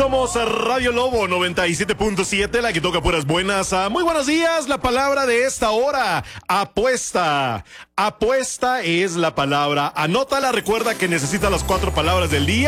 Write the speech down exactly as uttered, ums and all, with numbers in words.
Somos Radio Lobo noventa y siete punto siete, la que toca puras buenas. Ah, muy buenos días, la palabra de esta hora, apuesta. Apuesta es la palabra. Anótala, recuerda que necesita las cuatro palabras del día.